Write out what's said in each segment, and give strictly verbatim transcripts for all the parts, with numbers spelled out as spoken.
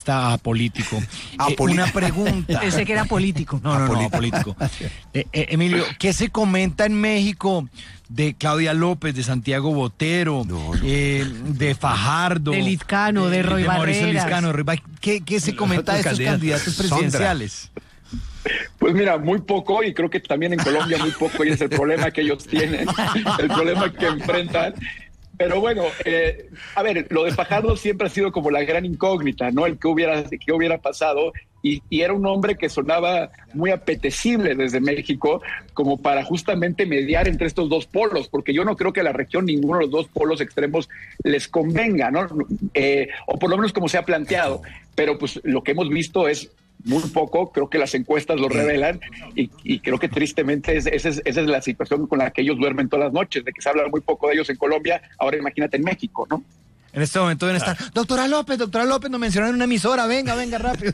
Está apolítico. Eh, una pregunta. Pensé que era político. No, no, no, apolítico. Eh, eh, Emilio, ¿qué se comenta en México de Claudia López, de Santiago Botero, no, no. Eh, de Fajardo, de Lizcano, de, de Roy de Mauricio Barreras? Lizcano, ¿qué, ¿Qué se comenta de estos candidatos presidenciales? Pues mira, muy poco, y creo que también en Colombia muy poco, y es el problema que ellos tienen, el problema que enfrentan. Pero bueno, eh, a ver, lo de Fajardo siempre ha sido como la gran incógnita, ¿no? El que hubiera, que hubiera pasado, y, y era un hombre que sonaba muy apetecible desde México como para justamente mediar entre estos dos polos, porque yo no creo que a la región ninguno de los dos polos extremos les convenga, ¿no? Eh, o por lo menos como se ha planteado, pero pues lo que hemos visto es muy poco, creo que las encuestas lo revelan, y, y creo que tristemente es, esa, es, esa es la situación con la que ellos duermen todas las noches, de que se habla muy poco de ellos en Colombia, ahora imagínate en México, ¿no? En este momento deben estar, doctora López, doctora López, nos mencionaron en una emisora, venga, venga, rápido.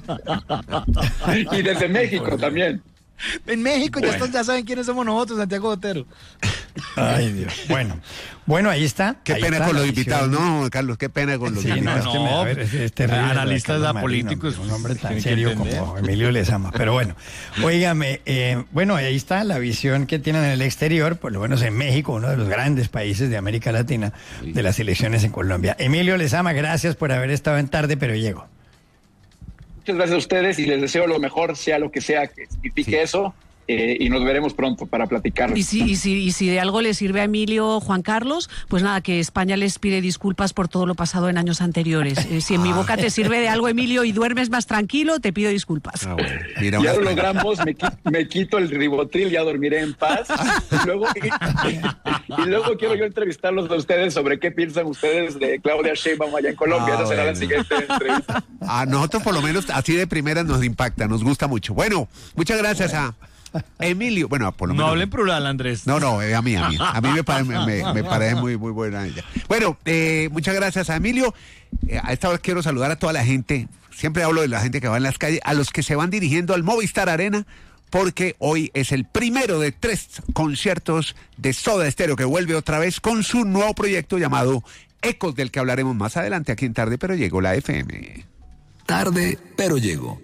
Y desde México también. En México bueno. ya, están, ya saben quiénes somos nosotros, Santiago Botero. Ay, Dios. Bueno, bueno, ahí está. Qué ahí pena está con los visión. invitados, ¿no, Carlos? Qué pena con los sí, invitados. No, no, a ver, es, es terrible, analistas Carlos políticos. Marín, un hombre tan serio como Emilio Lezama. Pero bueno, óigame, eh, bueno, ahí está la visión que tienen en el exterior, por lo menos en México, uno de los grandes países de América Latina, sí. de las elecciones en Colombia. Emilio Lezama, gracias por haber estado en Tarde, pero llego. Muchas gracias a ustedes y les deseo lo mejor, sea lo que sea que signifique sí. eso. Eh, y nos veremos pronto para platicar. Y si, y, si, y si de algo le sirve a Emilio, Juan Carlos, pues nada, que España les pide disculpas por todo lo pasado en años anteriores. Eh, si en mi boca te sirve de algo, Emilio, y duermes más tranquilo, te pido disculpas. Ah, bueno. Mira, ya lo logramos, me, me quito el ribotril, ya dormiré en paz. Y luego, y, y luego quiero yo entrevistarlos a ustedes sobre qué piensan ustedes de Claudia Sheinbaum allá en Colombia. Ah, Esa será bueno. la siguiente entrevista. A nosotros por lo menos así de primera nos impacta, nos gusta mucho. Bueno, muchas gracias bueno. a... Emilio, bueno, por lo menos. No hablen plural, Andrés. No, no, eh, a mí, a mí. A mí me, pare, me, me, me parece muy, muy buena ella. Bueno, eh, muchas gracias a Emilio. Eh, a esta vez quiero saludar a toda la gente. Siempre hablo de la gente que va en las calles, a los que se van dirigiendo al Movistar Arena, porque hoy es el primero de tres conciertos de Soda Stereo, que vuelve otra vez con su nuevo proyecto llamado Ecos, del que hablaremos más adelante aquí en Tarde, pero llegó la F M. Tarde, pero llegó.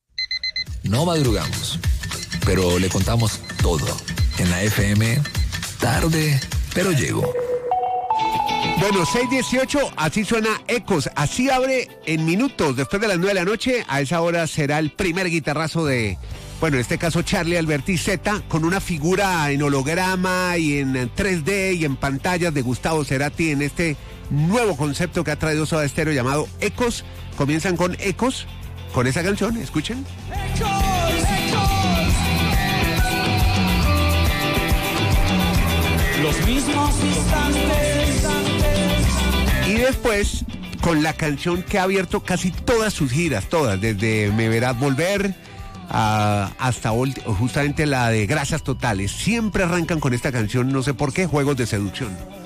No madrugamos, pero le contamos todo en la F M. Tarde, pero llegó. Bueno, seis dieciocho, así suena Ecos. Así abre en minutos después de las nueve de la noche. A esa hora será el primer guitarrazo de, bueno, en este caso Charlie Alberti Z, con una figura en holograma y en tres D y en pantallas de Gustavo Cerati en este nuevo concepto que ha traído Soda Stereo llamado Ecos. Comienzan con Ecos, con esa canción, escuchen. ¡Ecos! Los mismos instantes. Y después, con la canción que ha abierto casi todas sus giras, todas, desde Me Verás Volver a, hasta justamente la de Gracias Totales. Siempre arrancan con esta canción, no sé por qué, Juegos de Seducción.